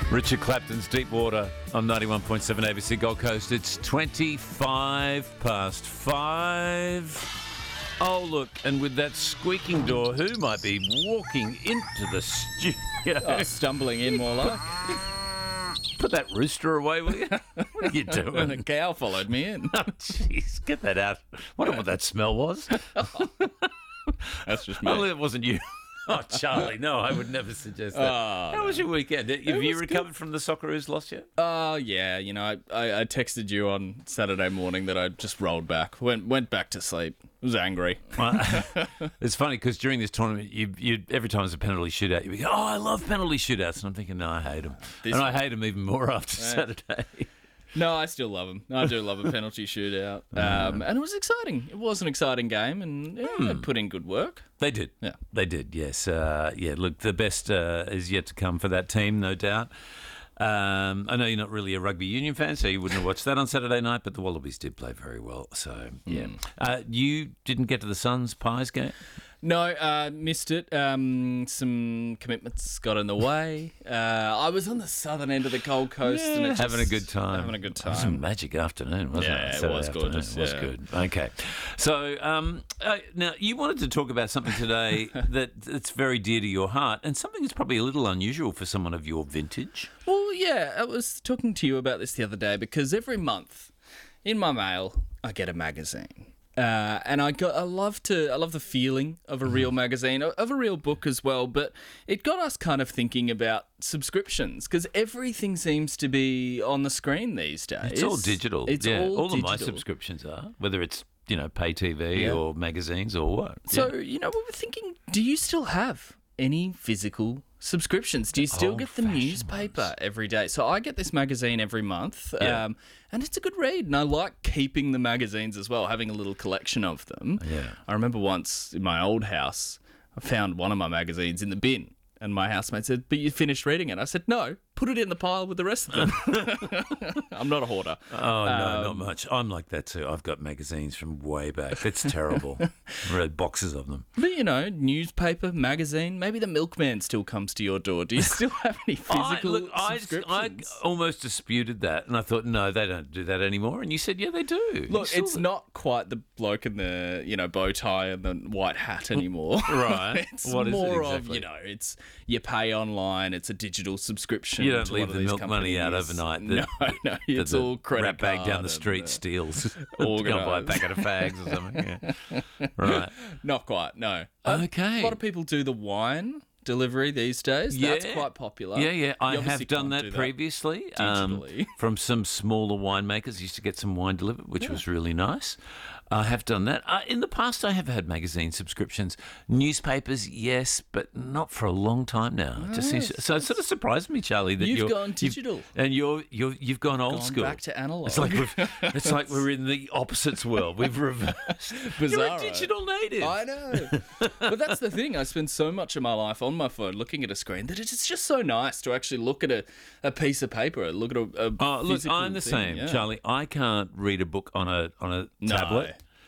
Richard Clapton's Deep Water on 91.7 ABC Gold Coast. It's 25 past 5. Oh, look, and with that squeaking door, who might be walking into the studio? Stumbling in more like. Put that rooster away, will you? What are you doing? And a cow followed me in. Oh, jeez, get that out. Wonder what that smell was. That's just me. Oh, it wasn't you. Oh, Charlie, no, I would never suggest that. How was your weekend? Have you recovered from the Socceroos loss yet? Oh, yeah. You know, I texted you on Saturday morning that I just rolled back, went back to sleep. I was angry. It's funny because during this tournament, you every time there's a penalty shootout, you go, "Oh, I love penalty shootouts," and I'm thinking, "No, I hate them," I hate them even more after Saturday. No, I still love them. I do love a penalty shootout, and it was exciting. It was an exciting game, and they put in good work. They did. Yeah, they did. Yes. Look, the best is yet to come for that team, no doubt. I know you're not really a rugby union fan, so you wouldn't have watched that on Saturday night, but the Wallabies did play very well. So, yeah. You didn't get to the Suns-Pies game? No, missed it. Some commitments got in the way. I was on the southern end of the Gold Coast. and having a good time. Having a good time. It was a magic afternoon, wasn't it? Yeah, it was gorgeous. It was good. Okay. So, now, you wanted to talk about something today that's very dear to your heart and something that's probably a little unusual for someone of your vintage. Well, yeah, I was talking to you about this the other day because every month in my mail I get a magazine. And I love the feeling of a real magazine, of a real book as well. But it got us kind of thinking about subscriptions because everything seems to be on the screen these days. It's all digital. It's all all digital. of my subscriptions are, whether it's pay TV or magazines or what. So we were thinking, do you still have any physical subscriptions? Do you still get the newspaper every day? So I get this magazine every month, and it's a good read, and I like keeping the magazines as well, having a little collection of them. Yeah. I remember once in my old house, I found one of my magazines in the bin, and my housemate said, "But you finished reading it." I said, "No, put it in the pile with the rest of them." I'm not a hoarder. Oh, no, not much. I'm like that too. I've got magazines from way back. It's terrible. I read boxes of them. But, newspaper, magazine, maybe the milkman still comes to your door. Do you still have any physical subscriptions? I almost disputed that, and I thought, no, they don't do that anymore. And you said, yeah, they do. Look, it's not quite the bloke in the, bow tie and the white hat anymore. Right. It's what more is it exactly? of, it's you pay online, it's a digital subscription. You don't leave the milk money out overnight. No, it's all credit rat bag card down the street steals. Or organised. go and buy a packet of fags or something. Yeah. Right. Not quite, no. Okay. A lot of people do the wine delivery these days. That's quite popular. Yeah. I You have obviously done can't that do previously. digitally. From some smaller winemakers. Used to get some wine delivered, which was really nice. I have done that. In the past, I have had magazine subscriptions. Newspapers, yes, but not for a long time now. It just seems, so it sort of surprised me, Charlie, that You've gone digital. You've gone old school. Back to analog. It's like we're in the opposites world. We've reversed. You're Bizarro. a digital native. I know. But that's the thing. I spend so much of my life on my phone looking at a screen that it's just so nice to actually look at a piece of paper, look at a Look, physical I'm the thing, same, yeah. Charlie. I can't read a book on a tablet.